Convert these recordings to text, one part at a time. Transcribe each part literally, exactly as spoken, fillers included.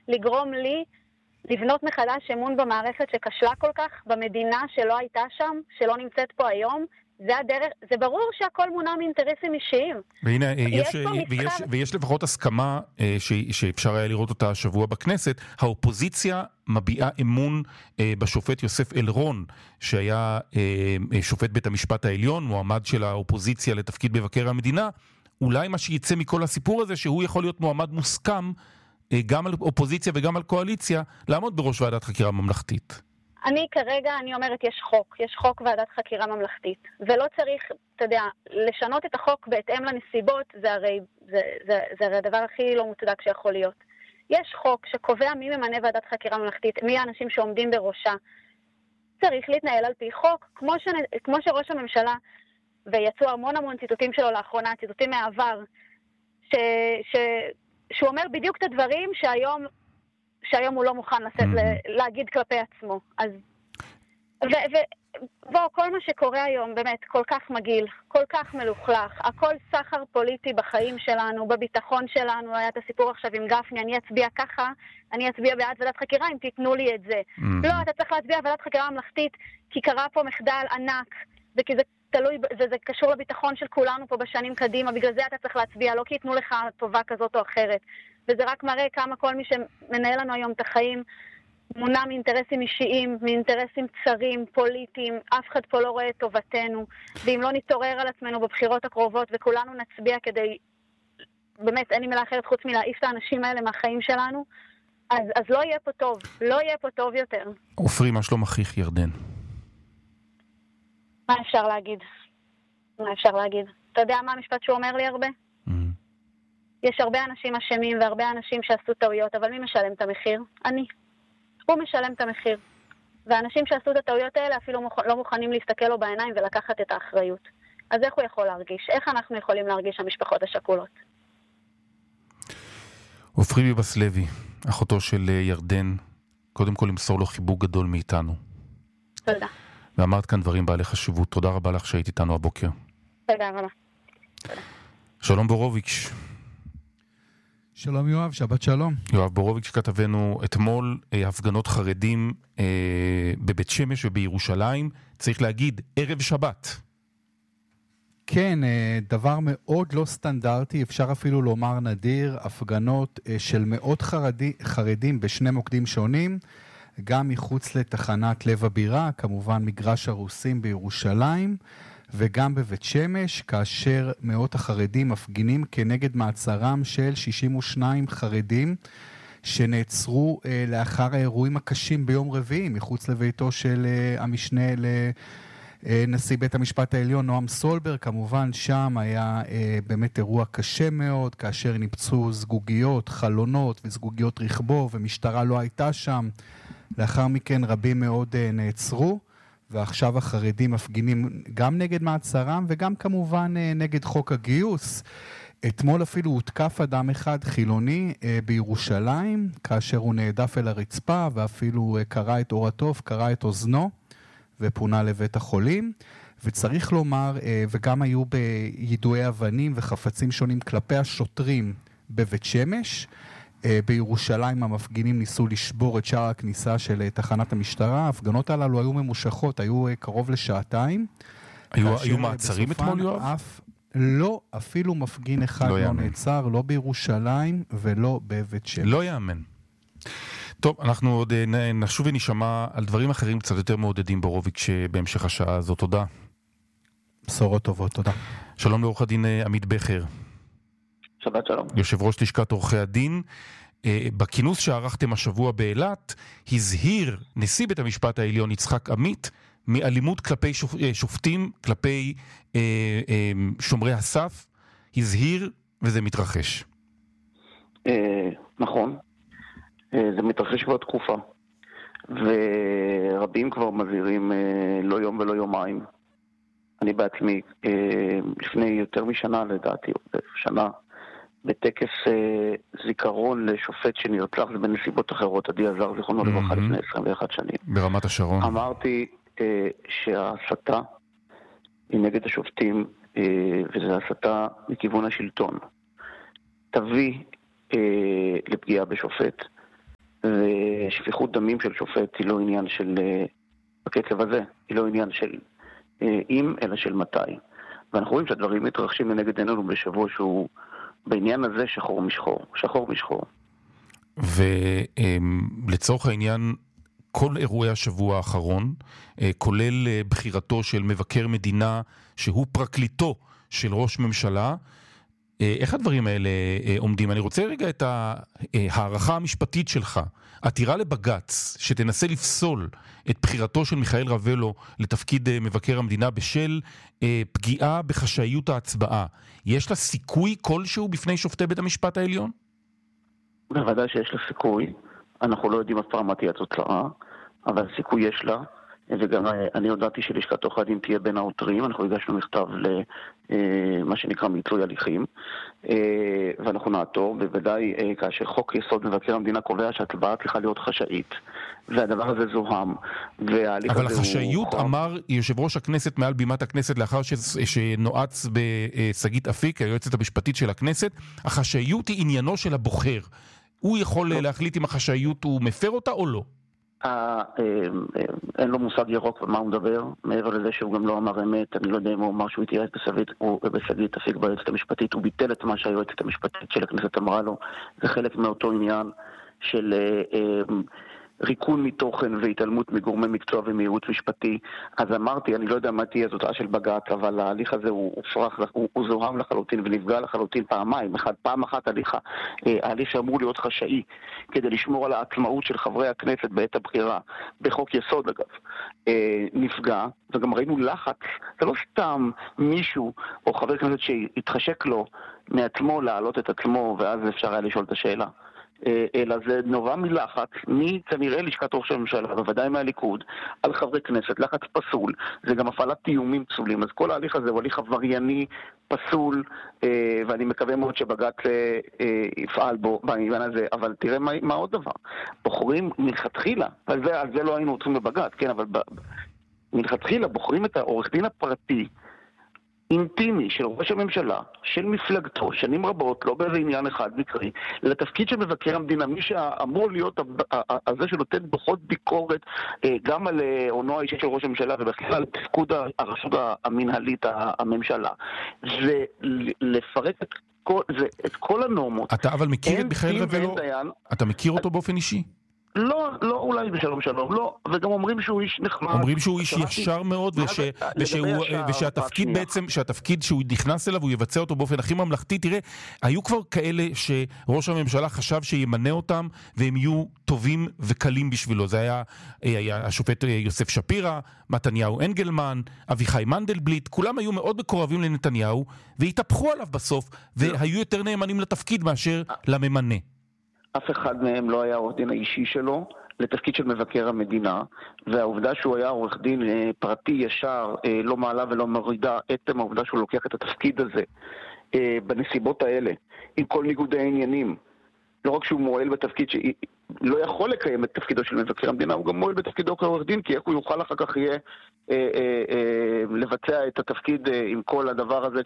לגרום לי לבנות מחדש אמון במערכת שכשלה כל כך, במדינה שלא הייתה שם, שלא נמצאת פה היום. זה הדרך, זה ברור שהכל מונע מאינטרסים אישיים. והנה, יש, יש ויש, ויש לפחות הסכמה ש, שאפשר היה לראות אותה השבוע בכנסת. האופוזיציה מביעה אמון בשופט יוסף אלרון, שהיה שופט בית המשפט העליון, מועמד של האופוזיציה לתפקיד מבקר המדינה. אולי מה שיצא מכל הסיפור הזה, שהוא יכול להיות מועמד מוסכם, גם על אופוזיציה וגם על קואליציה, לעמוד בראש ועדת חקירה ממלכתית. אני כרגע, אני אומרת, יש חוק, יש חוק ועדת חקירה ממלכתית, ולא צריך, אתה יודע, לשנות את החוק בהתאם לנסיבות, זה הרי, זה, זה, זה הרי הדבר הכי לא מוצדק שיכול להיות. יש חוק שקובע מי ממנה ועדת חקירה ממלכתית, מי האנשים שעומדים בראשה. צריך להתנהל על פי חוק, כמו, ש, כמו שראש הממשלה, ויצאו המון המון ציטוטים שלו לאחרונה, ציטוטים מהעבר, ש, ש, שהוא אומר בדיוק את הדברים שהיום, שהיום הוא לא מוכן לשאת, mm-hmm. להגיד כלפי עצמו. אז, ו, ו, בוא, כל מה שקורה היום באמת כל כך מגעיל, כל כך מלוכלך, הכל סחר פוליטי בחיים שלנו, בביטחון שלנו. היה את הסיפור עכשיו עם גפני, אני אצביע ככה, אני אצביע בעד ועדת חקירה אם תיתנו לי את זה. Mm-hmm. לא, אתה צריך להצביע ועדת חקירה ממלכתית, כי קרה פה מחדל ענק, וכי זה תלוי, וזה קשור לביטחון של כולנו פה בשנים קדימה, בגלל זה אתה צריך להצביע, לא כי יתנו לך טובה כזאת או אחרת. וזה רק מראה כמה כל מי שמנהל לנו היום את החיים מונע מאינטרסים אישיים, מאינטרסים צרים, פוליטיים. אף אחד פה לא רואה את טובתנו, ואם לא נתעורר על עצמנו בבחירות הקרובות וכולנו נצביע כדי, באמת אין לי מילה אחרת חוץ מלהעיף את האנשים האלה מהחיים שלנו, אז, אז לא יהיה פה טוב, לא יהיה פה טוב יותר. עופרי, מה שלום אחיך ירדן? מה אפשר להגיד? מה אפשר להגיד? אתה יודע מה המשפט שהוא אומר לי הרבה? Mm-hmm. יש הרבה אנשים אשמים והרבה אנשים שעשו טעויות, אבל מי משלם את המחיר? אני. הוא משלם את המחיר. והאנשים שעשו את הטעויות האלה אפילו לא מוכנים להסתכל לו בעיניים ולקחת את האחריות. אז איך הוא יכול להרגיש? איך אנחנו יכולים להרגיש המשפחות השכולות? עופרי ביבס-לוי, אחותו של ירדן, קודם כל למסור לו חיבוק גדול מאיתנו. תודה. ואמרת כאן דברים בעלי חשיבות. תודה רבה לך שהיית איתנו הבוקר. תודה רבה. שלום בורוביץ'. שלום יואב, שבת שלום. יואב בורוביץ', כתבנו אתמול אה, הפגנות חרדים אה, בבית שמש ובירושלים. צריך להגיד, ערב שבת. כן, אה, דבר מאוד לא סטנדרטי, אפשר אפילו לומר נדיר, הפגנות אה, של מאות חרדי, חרדים בשני מוקדים שונים, גם מחוץ לתחנת לב הבירה, כמובן מגרש הרוסים בירושלים, וגם בבית שמש, כאשר מאות החרדים מפגינים כנגד מעצרם של שישים ושניים חרדים, שנעצרו אה, לאחר האירועים הקשים ביום רביעי, מחוץ לביתו של אה, המשנה לנשיא בית המשפט העליון, נועם סולברג. כמובן שם היה אה, באמת אירוע קשה מאוד, כאשר נפצו זגוגיות, חלונות וזגוגיות רכבו, ומשטרה לא הייתה שם. לאחר מכן רבים מאוד uh, נעצרו, ועכשיו החרדים מפגינים גם נגד מעצרם, וגם כמובן uh, נגד חוק הגיוס. אתמול אפילו הותקף אדם אחד חילוני uh, בירושלים, כאשר הוא נעדף אל הרצפה, ואפילו uh, קרא את אורתו, קרא את אוזנו, ופונה לבית החולים. וצריך לומר, uh, וגם היו בידועי אבנים וחפצים שונים כלפי השוטרים בבית שמש, בירושלים המפגינים ניסו לשבור את שער הכניסה של תחנת המשטרה. ההפגנות הללו היו ממושכות, היו קרוב לשעתיים. היו, היו מעצרים אתמול, יואב? אף, לא, אפילו מפגין אחד לא, לא נעצר, לא בירושלים ולא בבית שמש. לא יאמן. טוב, אנחנו עוד נשוב ונשמע על דברים אחרים קצת יותר מעודדים בורוביץ' בהמשך השעה הזאת. תודה. בשורות טובות, תודה. שלום לעורך הדין עמית בכר. שבת שלום. יושב ראש לשכת עורכי הדין. בכינוס שערכתם השבוע באילת, הזהיר נשיא בית המשפט העליון יצחק עמית מאלימות כלפי שופטים, כלפי אה, אה, שומרי הסף. הזהיר וזה מתרחש. אה, נכון. אה, זה מתרחש כבר תקופה. ורבים כבר מזהירים אה, לא יום ולא יומיים. אני בעצמי, אה, לפני יותר משנה לדעתי, שנה, בטקס אה, זיכרון לשופט שנרצח בנסיבות אחרות, עדי עזר זיכרונו mm-hmm. לברכה לפני עשרים ואחת שנים. ברמת השרון. אמרתי אה, שההסתה היא נגד השופטים, אה, וזו הסתה מכיוון השלטון. תביא אה, לפגיעה בשופט, ושפיכות דמים של שופט היא לא עניין של, בקצב הזה, היא לא עניין של אם, אלא של מתי. ואנחנו רואים שהדברים מתרחשים לנגד עינינו בשבוע שהוא בעניין הזה שחור משחור, שחור משחור. ולצורך העניין, כל אירועי השבוע האחרון, כולל בחירתו של מבקר מדינה שהוא פרקליטו של ראש ממשלה, איך הדברים האלה עומדים? אני רוצה רגע את הערכה המשפטית שלך. עתירה לבגץ שתנסה לפסול את בחירתו של מיכאל רבלו לתפקיד מבקר המדינה בשל פגיעה בחשאיות ההצבעה. יש לה סיכוי כלשהו בפני שופטי בית המשפט העליון? בוודאי שיש לה סיכוי. אנחנו לא יודעים אף פעם מה תהיה התוצאה, אבל סיכוי יש לה. וגם אני הודעתי שלשכת עורכי הדין תהיה בין העותרים, אנחנו הגשנו מכתב למה שנקרא מיצוי הליכים, ואנחנו נעתור, בוודאי כאשר חוק יסוד מבקר המדינה קובע שההצבעה צריכה להיות חשאית, והדבר הזה זוהם. אבל החשאיות, אמר יושב ראש הכנסת מעל בימת הכנסת לאחר שנועץ בסגית אפיק, היועצת המשפטית של הכנסת, החשאיות היא עניינו של הבוחר. הוא יכול להחליט אם החשאיות הוא מפר אותה או לא? אין לו מושג ירוק ומה הוא מדבר, מעבר לזה שהוא גם לא אמר אמת. אני לא יודע אם הוא אמר שהוא התייעץ בסגית אפיק ביועצת המשפטית, הוא ביטל את מה שהיועצת המשפטית של הכנסת אמרה לו. זה חלק מאותו עניין של ריקון מתוכן והתעלמות מגורמי מקצוע ומייעוץ משפטי. אז אמרתי, אני לא יודע מה תהיה התוצאה של בג"ץ, אבל ההליך הזה הוא הופרך, הוא, הוא זוהם לחלוטין ונפגע לחלוטין פעמיים. אחד, פעם אחת הליך, ההליך שאמור להיות חשאי כדי לשמור על העצמאות של חברי הכנסת בעת הבחירה, בחוק יסוד אגב, נפגע, וגם ראינו לחץ. זה לא סתם מישהו או חבר כנסת שהתחשק לו מעצמו להעלות את עצמו, ואז אפשר היה לשאול את השאלה. אלא זה נובע מלחץ, מי כנראה לשכת ראש הממשלה, בוודאי מהליכוד, על חברי כנסת, לחץ פסול, זה גם הפעלת תיומים פסולים, אז כל ההליך הזה הוא הליך עברייני, פסול, ואני מקווה מאוד שבג"ץ יפעל בו בעניין הזה, אבל תראה מה, מה עוד דבר, בוחרים מלכתחילה, על זה, על זה לא היינו רוצים בבג"ץ, כן, אבל מלכתחילה בוחרים את העורך דין הפרטי, אינטימי של ראש הממשלה, של מפלגתו, שנים רבות, לא באיזה עניין אחד מקרי, לתפקיד של מבקר המדינה, מי שאמור להיות הזה שנותן דוחות ביקורת גם על עונו האישי של ראש הממשלה ובכלל על תפקוד הרשות המנהלית הממשלה. זה לפרק את כל, זה, את כל הנורמות. אתה אבל מכיר את מיכאל רבלו? אתה מכיר אותו באופן אישי? לא, לא אולי בשלום שלום, לא, וגם אומרים שהוא איש נחמד. אומרים שהוא איש ישר מאוד, ושהתפקיד בעצם, שהתפקיד שהוא נכנס אליו, הוא יבצע אותו באופן הכי ממלכתי. תראה, היו כבר כאלה שראש הממשלה חשב שימנה אותם, והם יהיו טובים וקלים בשבילו. זה היה, היה השופט יוסף שפירא, מתניהו אנגלמן, אביחי מנדלבליט, כולם היו מאוד מקורבים לנתניהו, והתהפכו עליו בסוף, והיו יותר נאמנים לתפקיד מאשר לממנה. אף אחד מהם לא היה עורך דין האישי שלו לתפקיד של מבקר המדינה, והעובדה שהוא היה עורך דין פרטי ישר, לא מעלה ולא מורידה, עצם העובדה שהוא לוקח את התפקיד הזה בנסיבות האלה, עם כל ניגודי העניינים, לא רק שהוא מועל בתפקיד שלא יכול לקיים את תפקידו של מבקר המדינה, הוא גם מועל בתפקידו כעורך דין, כי איך הוא יוכל אחר כך יהיה אה, אה, אה, לבצע את התפקיד אה, עם כל הדבר הזה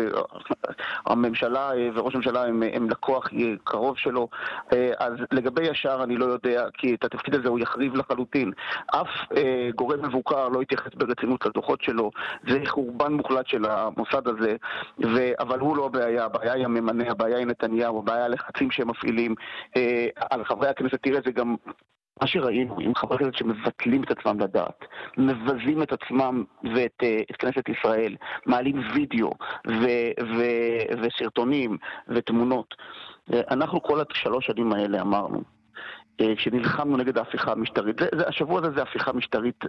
שהממשלה אה, וראש הממשלה הם, הם לקוח קרוב שלו. אה, אז לגבי ישר אני לא יודע, כי את התפקיד הזה הוא יחריב לחלוטין. אף אה, גורם מבוקר לא יתייחס ברצינות לדוחות שלו, זה חורבן מוחלט של המוסד הזה, ו, אבל הוא לא הבעיה, הבעיה היא הממנה, הבעיה היא נתניהו, הבעיה הלחצים שהם מפעילים אה, על חברי הכנסת. תראה, זה גם מה שראינו עם חברי הכנסת שמבטלים את עצמם לדעת, מבזים את עצמם ואת את כנסת ישראל, מעלים וידאו ו- ו- וסרטונים ותמונות. אנחנו כל השלוש שנים האלה אמרנו, כשנלחמנו נגד ההפיכה המשטרית, זה, זה, השבוע הזה זה הפיכה משטרית,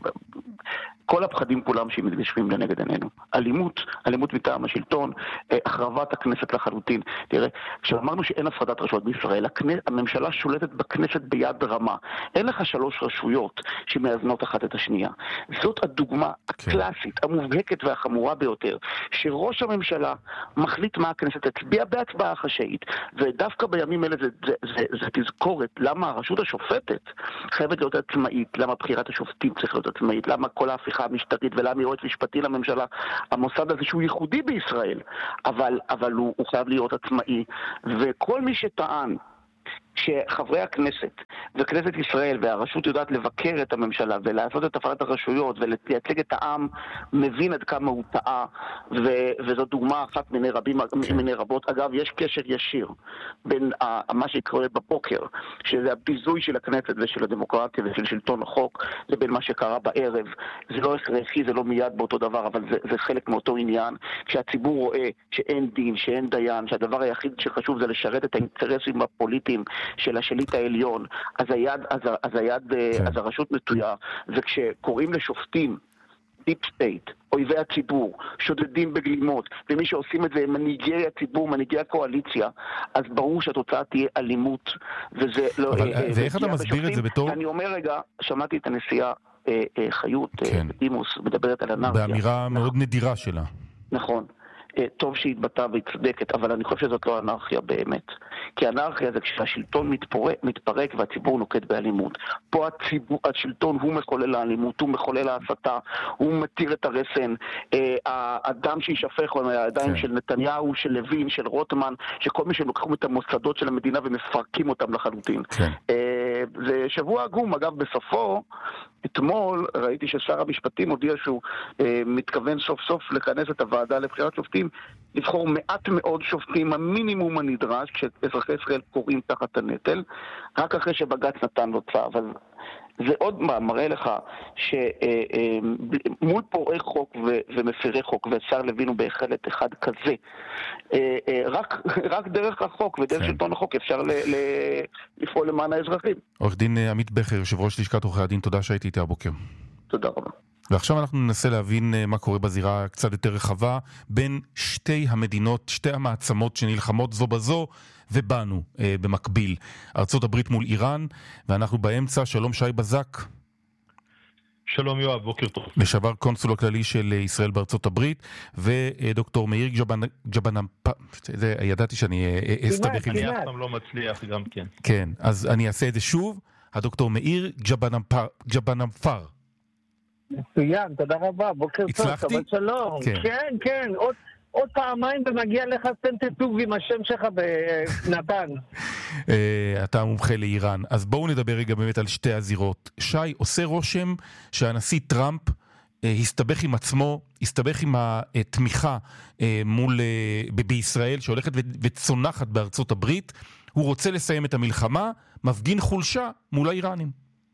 כל הפחדים כולם שמתגשמים לנגד עינינו. אלימות, אלימות מטעם השלטון, החרבת הכנסת לחלוטין. תראה, כשאמרנו שאין הפרדת רשויות בישראל, הכנסת, הממשלה שולטת בכנסת ביד רמה. אין לך שלוש רשויות שמאזנות אחת את השנייה. זאת הדוגמה הקלאסית, המובהקת והחמורה ביותר, שראש הממשלה מחליט מה הכנסת תצביע בהצבעה חשאית, ודווקא בימים אלה זה, זה, זה, זה תזכורת, למה הרשות השופטת חייבת להיות עצמאית, למה בחירת השופטים צריך להיות עצמאית, למה כל ההפיכה המשטרית ולמה יועץ משפטי לממשלה, המוסד הזה שהוא ייחודי בישראל, אבל, אבל הוא, הוא חייב להיות עצמאי, וכל מי שטען שחברי הכנסת וכנסת ישראל והרשות יודעת לבקר את הממשלה ולעשות את הפרדת הרשויות ולייצג את העם, מבין עד כמה הוא טעה, ו- וזו דוגמה אחת מיני רבים, מיני רבות. אגב, יש קשר ישיר בין ה- מה שקורה בבוקר, שזה הביזוי של הכנסת ושל הדמוקרטיה ושל שלטון החוק, לבין מה שקרה בערב. זה לא הכרחי, זה לא מיד באותו דבר, אבל זה, זה חלק מאותו עניין. כשהציבור רואה שאין דין, שאין דיין, שהדבר היחיד שחשוב זה לשרת את האינטרסים הפוליטיים של השליט העליון, אז היד, אז, אז היד, כן. אז הרשות נטויה. וכשקוראים לשופטים דיפ סטייט, אויבי הציבור, שודדים בגלימות, ומי שעושים את זה הם מנהיגי הציבור, מנהיגי הקואליציה, אז ברור שהתוצאה תהיה אלימות, וזה לא... אבל אה, ואיך אתה מסביר בשופטים, את זה בתור... אני אומר רגע, שמעתי את הנשיאה אה, אה, חיות, כן. אה, דימוס, מדברת על אנרכיה. באמירה מאוד נכון. נדירה שלה. נכון. טוב שהתבטא והצדקת, אבל אני חושב שזאת לא אנרכיה באמת. כי אנרכיה זה כשהשלטון מתפרק, מתפרק והציבור נוקט באלימות. פה הציבור, השלטון הוא מחולל האלימות, הוא מחולל ההסתה, הוא מתיר את הרסן. האדם שישפך הוא הידיים כן. של נתניהו, של לוין, של רוטמן, שכל מי שלוקחים את המוסדות של המדינה ומפרקים אותם לחלוטין. כן. זה שבוע עגום, אגב, בסופו, אתמול ראיתי ששר המשפטים הודיע שהוא אה, מתכוון סוף סוף לכנס את הוועדה לבחירת שופטים, לבחור מעט מאוד שופטים, המינימום הנדרש, כשאזרחי ישראל קוראים תחת הנטל, רק אחרי שבג"ץ נתן לו צו. אז זה עוד מה, מראה לך שמול פורעי חוק ומפירי חוק, והשר לוין הוא בהחלט אחד כזה, רק, רק דרך החוק ודרך כן. שלטון החוק אפשר ל, ל, לפעול למען האזרחים. עורך דין עמית בכר, יושב ראש לשכת עורכי הדין, תודה שהייתי איתי הבוקר. תודה רבה. ועכשיו אנחנו ננסה להבין מה קורה בזירה קצת יותר רחבה בין שתי המדינות, שתי המעצמות שנלחמות זו בזו ובנו אה, במקביל. ארצות הברית מול איראן, ואנחנו באמצע. שלום שי בזק. שלום יואב, בוקר טוב. לשעבר קונסול הכללי של ישראל בארצות הברית, ודוקטור מאיר ג'בנאנפר, זה ידעתי שאני אסתבך עם זה. אני אף פעם לא מצליח גם כן. כן, אז אני אעשה את זה שוב. הדוקטור מאיר ג'בנאנפר. מצוין, תודה רבה, בוקר טוב, הצלחתי? אבל שלום. כן, כן, כן. עוד, עוד פעמיים ומגיע לך סנטטוג עם השם שלך בנתן. אתה מומחה לאיראן, אז בואו נדבר רגע באמת על שתי הזירות. שי, עושה רושם שהנשיא טראמפ הסתבך עם עצמו, הסתבך עם התמיכה מול, בישראל שהולכת וצונחת בארצות הברית, הוא רוצה לסיים את המלחמה, מפגין חולשה מול האיראנים.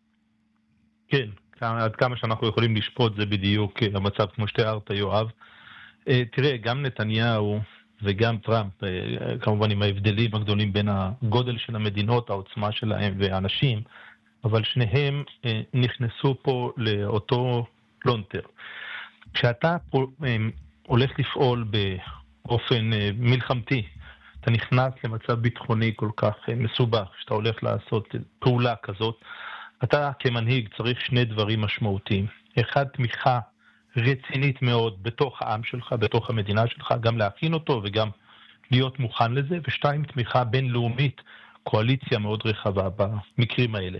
כן. עד כמה שאנחנו יכולים לשפוט זה בדיוק המצב כמו שתיארת יואב. תראה, גם נתניהו וגם טראמפ, כמובן עם ההבדלים הגדולים בין הגודל של המדינות, העוצמה שלהם והאנשים, אבל שניהם נכנסו פה לאותו פלונטר. כשאתה הולך לפעול באופן מלחמתי, אתה נכנס למצב ביטחוני כל כך מסובך, שאתה הולך לעשות פעולה כזאת, אתה כמנהיג צריך שני דברים משמעותיים. אחד, תמיכה רצינית מאוד בתוך העם שלך, בתוך המדינה שלך, גם להכין אותו וגם להיות מוכן לזה, ושתיים, תמיכה בינלאומית, קואליציה מאוד רחבה במקרים האלה.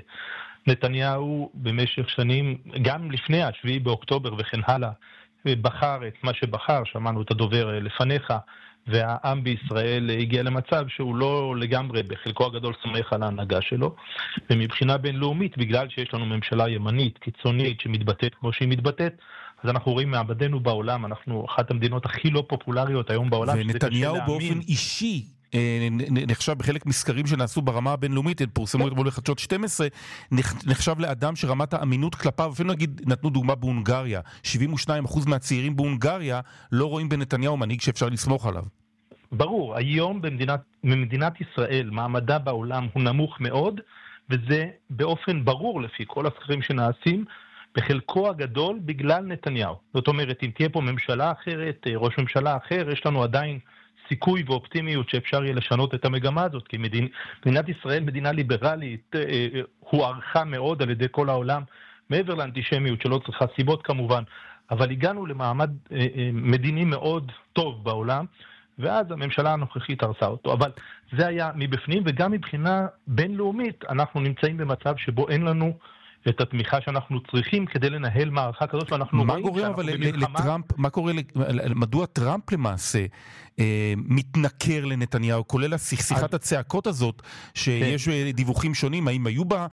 נתניהו במשך שנים, גם לפני השביעי באוקטובר וכן הלאה, בחר את מה שבחר, שמענו את הדובר לפניך, והעם בישראל הגיע למצב שהוא לא לגמרי, בחלקו הגדול סומך על ההנהגה שלו, ומבחינה בינלאומית, בגלל שיש לנו ממשלה ימנית, קיצונית, שמתבטאת כמו שהיא מתבטאת, אז אנחנו רואים מעבדנו בעולם, אנחנו אחת המדינות הכי לא פופולריות היום בעולם. ונתניהו באופן אישי נחשב בחלק מסקרים שנעשו ברמה הבינלאומית, פורסמו אתמול לחדשות שתים עשרה, נחשב לאדם שרמת האמינות כלפיו, אפילו נגיד, נתנו דוגמה בהונגריה, שבעים ושניים אחוז מהצעירים בהונגריה לא רואים בנתניהו מנהיג שאפשר לסמוך עליו. ברור, היום במדינת, במדינת ישראל מעמדה בעולם הוא נמוך מאוד, וזה באופן ברור לפי כל הסקרים שנעשים, בחלקו הגדול בגלל נתניהו. זאת אומרת, אם תהיה פה ממשלה אחרת, ראש ממשלה אחר, יש לנו עדיין סיכוי ואופטימיות שאפשר יהיה לשנות את המגמה הזאת, כי מדינ... מדינת ישראל, מדינה ליברלית, הוערכה מאוד על ידי כל העולם, מעבר לאנטישמיות שלא צריכה סיבות כמובן, אבל הגענו למעמד מדיני מאוד טוב בעולם, ואז הממשלה הנוכחית הרסה אותו. אבל זה היה מבפנים, וגם מבחינה בינלאומית אנחנו נמצאים במצב שבו אין לנו את התמיכה שאנחנו צריכים כדי לנהל מערכה כזאת, ואנחנו מה רואים גורם אבל לטראמפ, מה קורה, מדוע טראמפ למעשה מתנכר לנתניהו, כולל שיחת הצעקות הזאת, שיש דיווחים שונים, האם היו בה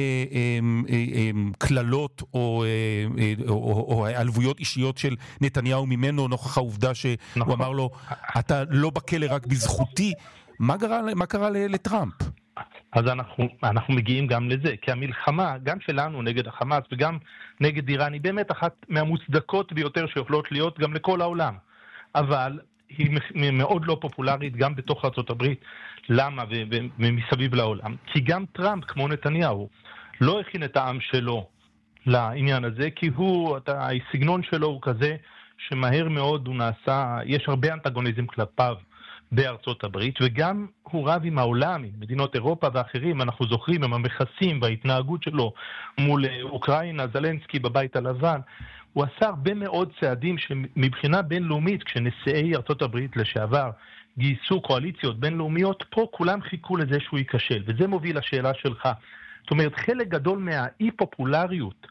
כללות או העלבויות אישיות של נתניהו ממנו, נוכח העובדה שהוא אמר לו, אתה לא בכלא רק בזכותי, מה קרה לטראמפ? אז אנחנו, אנחנו מגיעים גם לזה, כי המלחמה, גם שלנו נגד החמאס וגם נגד איראן, היא באמת אחת מהמוצדקות ביותר שיכולות להיות גם לכל העולם. אבל היא מאוד לא פופולרית גם בתוך ארצות הברית. למה? ומסביב לעולם. כי גם טראמפ, כמו נתניהו, לא הכין את העם שלו לעניין הזה, כי הוא, הסגנון שלו הוא כזה שמהר מאוד הוא נעשה, יש הרבה אנטגוניזם כלפיו בארצות הברית, וגם הוא רב עם העולם, עם מדינות אירופה ואחרים, אנחנו זוכרים, עם המכסים וההתנהגות שלו מול אוקראינה, זלנסקי בבית הלבן, הוא עשה הרבה מאוד צעדים שמבחינה בינלאומית, כשנשיאי ארצות הברית לשעבר גייסו קואליציות בינלאומיות, פה כולם חיכו לזה שהוא ייכשל, וזה מוביל לשאלה שלך. זאת אומרת, חלק גדול מהאי-פופולריות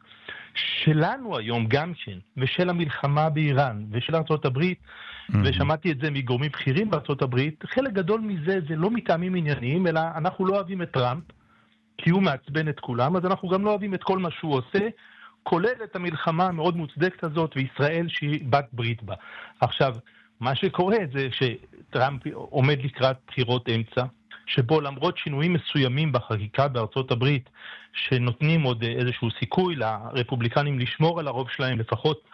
שלנו היום גם כן, ושל המלחמה באיראן, ושל ארצות הברית, ושמעתי את זה מגורמים בכירים בארצות הברית, חלק גדול מזה זה לא מטעמים ענייניים, אלא אנחנו לא אוהבים את טראמפ, כי הוא מעצבן את כולם, אז אנחנו גם לא אוהבים את כל מה שהוא עושה, כולל את המלחמה המאוד מוצדקת הזאת, וישראל שהיא בת ברית בה. עכשיו, מה שקורה זה שטראמפ עומד לקראת בחירות אמצע, שבו למרות שינויים מסוימים בחקיקה בארצות הברית, שנותנים עוד איזשהו סיכוי לרפובליקנים לשמור על הרוב שלהם, לפחות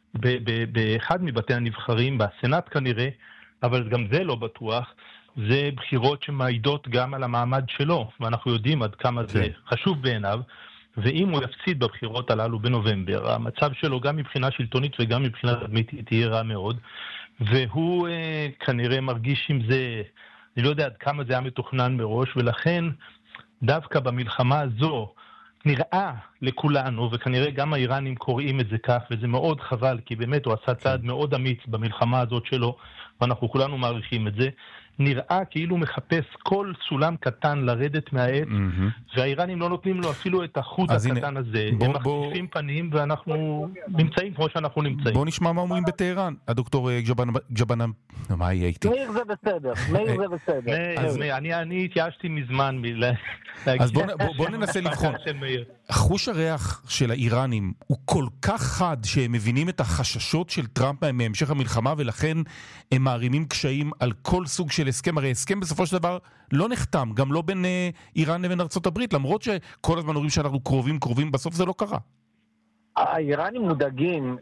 באחד מבתי הנבחרים, בסנאט כנראה, אבל גם זה לא בטוח, זה בחירות שמעידות גם על המעמד שלו, ואנחנו יודעים עד כמה זה חשוב בעיניו, ואם הוא יפסיד בבחירות הללו בנובמבר, המצב שלו גם מבחינה שלטונית וגם מבחינה תדמיתית תהיה רע מאוד, והוא אה, כנראה מרגיש עם זה, אני לא יודע עד כמה זה היה מתוכנן מראש, ולכן דווקא במלחמה הזו נראה לכולנו, וכנראה גם האיראנים קוראים את זה כך, וזה מאוד חבל, כי באמת הוא עשה צעד מאוד אמיץ במלחמה הזאת שלו, ואנחנו כולנו מעריכים את זה, נראה כאילו מחפש כל סולם קטן לרדת מהעץ, mm-hmm. והאיראנים לא נותנים לו אפילו את החוט הקטן הנה, הזה. בוא, הם מחליפים בוא... פנים, ואנחנו נמצאים כמו שאנחנו נמצאים. בוא נשמע מה אומרים בטהרן. הדוקטור ג'באנם, מה יהיה איתי? מאיר זה בסדר, מאיר זה בסדר. אז... אני התייאשתי מזמן מלה... אז בוא, בוא, בוא ננסה לבחון. חוש הריח של האיראנים הוא כל כך חד שהם מבינים את החששות של טראמפ מהמשך המלחמה, ולכן הם מערימים קשיים על כל סוג של הסכם. הרי הסכם בסופו של דבר לא נחתם, גם לא בין איראן לבין ארצות הברית, למרות שכל הזמן אומרים שאנחנו קרובים קרובים, בסוף זה לא קרה. האיראנים מודאגים,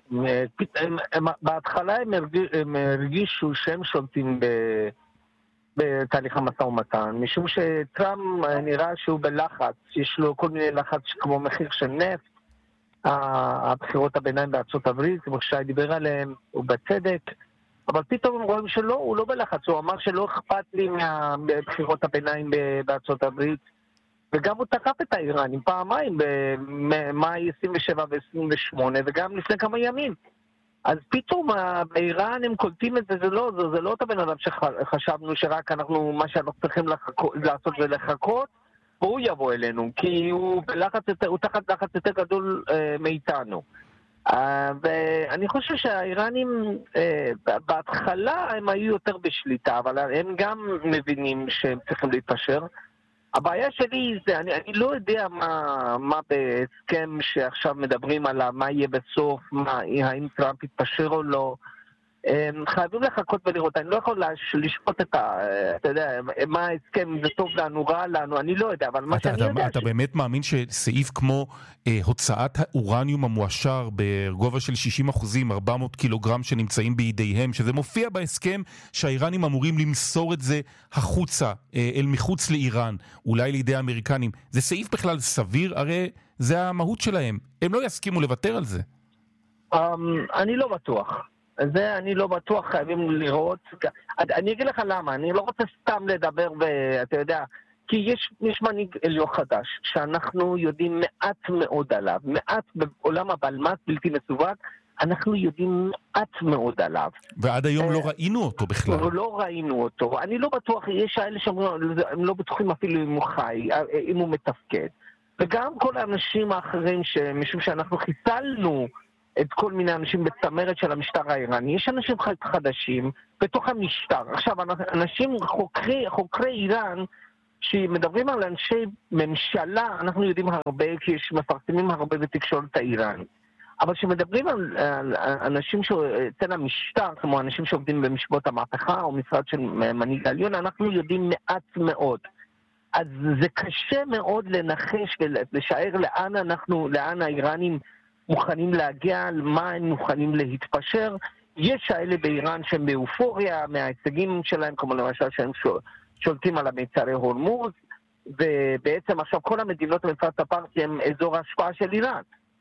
בהתחלה הם הרגישו שהם שולטים ב... בתהליך המשא ומתן, משום שטראמפ נראה שהוא בלחץ, יש לו כל מיני לחץ כמו מחיר של נפט, הבחירות הביניים בארצות הברית, כמו שי דיבר עליהם, הוא בצדק, אבל פתאום הם רואים שלא, הוא לא בלחץ, הוא אמר שלא אכפת לי מבחירות הביניים בארצות הברית, וגם הוא תקף את האיראנים פעמיים, במאי עשרים ושבע ו-עשרים ושמונה, וגם לפני כמה ימים. אז פתאום באיראן הם קולטים את זה, זה לא, זה, זה לא אותו בן אדם שחשבנו שרק אנחנו, מה שאנחנו צריכים לחכות, לעשות זה לחכות, והוא יבוא אלינו, כי הוא, בלחץ, הוא תחת לחץ יותר גדול אה, מאיתנו. אה, ואני חושב שהאיראנים, אה, בהתחלה הם היו יותר בשליטה, אבל הם גם מבינים שהם צריכים להתפשר. הבעיה שלי זה, אני, אני לא יודע מה, מה בהסכם שעכשיו מדברים עליו, מה יהיה בסוף, מה, האם טראמפ יתפשר או לא. חייבים לחכות ולראות, אני לא יכול לשפוט את ה... אתה יודע, מה ההסכם, זה טוב לנו, רע לנו, אני לא יודע, אבל מה אתה, שאני אתה, יודע... אתה ש... באמת מאמין שסעיף כמו אה, הוצאת האורניום המואשר בגובה של שישים אחוזים, ארבע מאות קילוגרם שנמצאים בידיהם, שזה מופיע בהסכם שהאיראנים אמורים למסור את זה החוצה, אה, אל מחוץ לאיראן, אולי לידי האמריקנים, זה סעיף בכלל סביר? הרי זה המהות שלהם, הם לא יסכימו לוותר על זה. Um, אני לא בטוח. זה אני לא בטוח, חייבים לראות. אני אגיד לך למה, אני לא רוצה סתם לדבר, ואתה יודע, כי יש, יש מנהיג עליון חדש, שאנחנו יודעים מעט מאוד עליו, מעט בעולם הבלמ"ת בלתי מסווג, אנחנו יודעים מעט מאוד עליו. ועד היום לא ראינו אותו בכלל. לא ראינו אותו. אני לא בטוח, יש האלה שאומרים, הם לא בטוחים אפילו אם הוא חי, אם הוא מתפקד. וגם כל האנשים האחרים, משום שאנחנו חיסלנו את כל מיני אנשים בצמרת של המשטר האיראני, יש אנשים חדשים בתוך המשטר. עכשיו, אנשים חוקרי, חוקרי איראן, שמדברים על אנשי ממשלה, אנחנו יודעים הרבה, כי יש מפרסמים הרבה בתקשורת האיראן. אבל כשמדברים על, על, על אנשים שאצל המשטר, כמו אנשים שעובדים במשבות המהפכה, או משרד של מנהיג העליון, אנחנו יודעים מעט מאוד. אז זה קשה מאוד לנחש ולשער לאן אנחנו, לאן האיראנים מוכנים להגיע, על מה הם מוכנים להתפשר. יש האלה באיראן שהם באופוריה מההישגים שלהם, כמו למשל שהם שולטים על המיצרי הורמוז, ובעצם עכשיו כל המדינות במפרץ הפרסי הם אזור ההשפעה של איראן.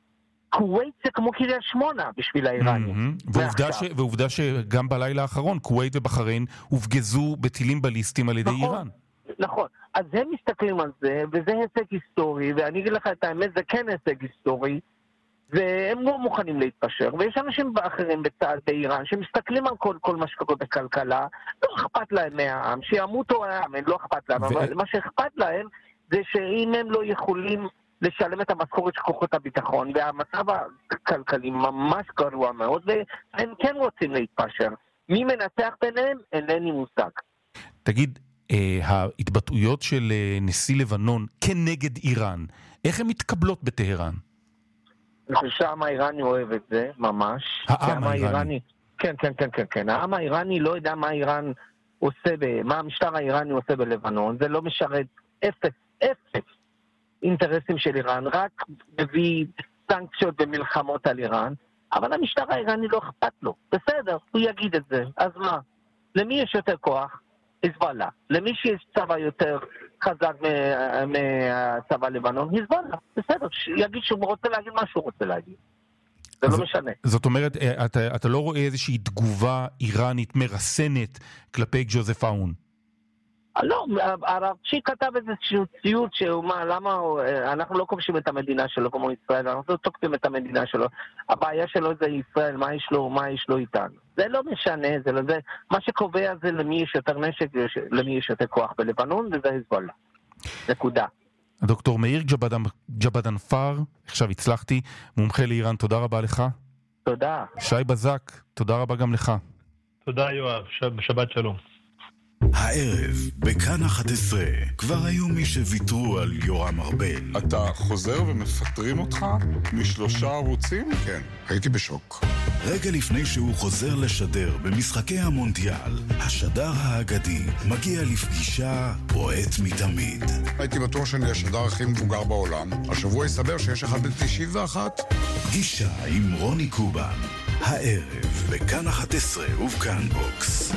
כווית זה כמו קריית שמונה בשביל האיראנים. ועובדה שגם בלילה האחרון, כווית ובחריין הופגזו בטילים בליסטיים על ידי איראן. נכון, אז הם מסתכלים על זה, וזה הישג היסטורי, ואני אגיד לך את האמת, זה כן הישג היסטורי, והם לא מוכנים להתפשר, ויש אנשים אחרים בצד באיראן שמסתכלים על כל, כל מה שקורה בכלכלה, לא אכפת להם מהעם, שימותו העם, לא אכפת להם, ו... אבל מה שאכפת להם זה שאם הם לא יכולים לשלם את המשכורת של כוחות הביטחון, והמצב הכלכלי ממש גרוע מאוד, והם כן רוצים להתפשר. מי מנצח ביניהם? אינני מושג. תגיד, ההתבטאויות של נשיא לבנון כנגד איראן, איך הן מתקבלות בטהרן? אני חושב שהעם האיראני אוהב את זה, ממש. העם האיראני? כן, כן, כן, כן, כן. העם האיראני לא יודע מה איראן עושה, מה המשטר האיראני עושה בלבנון, זה לא משרת אפס, אפס אינטרסים של איראן, רק מביא סנקציות ומלחמות על איראן, אבל המשטר האיראני לא אכפת לו. בסדר, הוא יגיד את זה. אז מה? למי יש יותר כוח? חיזבאללה. למי שיש צבא יותר חזק מהצבא לבנון, חיזבאללה. בסדר, יגיד שהוא רוצה להגיד מה שהוא רוצה להגיד. זה לא משנה. זאת אומרת, אתה, אתה לא רואה איזושהי תגובה איראנית מרסנת כלפי ג'וזף אאון? לא, הרבצ'י כתב איזשהו ציוט שהוא מה, למה אנחנו לא כובשים את המדינה שלו כמו ישראל, אנחנו לא תוקפים את המדינה שלו, הבעיה שלו זה ישראל, מה יש לו, מה יש לו איתנו. זה לא משנה, זה לא זה, מה שקובע זה למי יש יותר נשק, למי יש יותר כוח בלבנון, וזה חיזבאללה. נקודה. הדוקטור מאיר ג'באדנפר, עכשיו הצלחתי, מומחה לאיראן, תודה רבה לך. תודה. שי בזק, תודה רבה גם לך. תודה יואב, שבת שלום. הערב, בכאן אחת עשרה, כבר היו מי שוויתרו על יורם ארבל. אתה חוזר ומפטרים אותך משלושה ערוצים? כן, הייתי בשוק. רגע לפני שהוא חוזר לשדר במשחקי המונדיאל, השדר האגדי מגיע לפגישה בועט מתמיד. הייתי בטוח שאני השדר הכי מבוגר בעולם. השבוע יסבר שיש אחד ב-תשעים ואחת. פגישה עם רוני קובן. הערב, בכאן אחת עשרה ובכאן בוקס.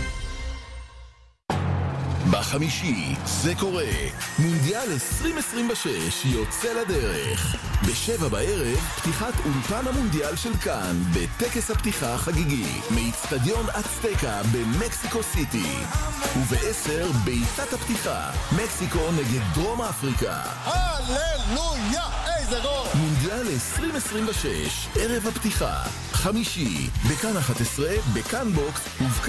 בחמישי זה קורה, מונדיאל עשרים עשרים ושש יוצא לדרך. בשבע בערב, פתיחת אולפן המונדיאל של כאן, בטקס הפתיחה החגיגי, מאצטדיון אצטקה במקסיקו סיטי. ובעשר, בעיטת הפתיחה, מקסיקו נגד דרום אפריקה. הללויה, איזה גול! מונדיאל עשרים עשרים ושש, ערב הפתיחה, חמישי, בכאן אחת עשרה, בכאן בוקס ובכאן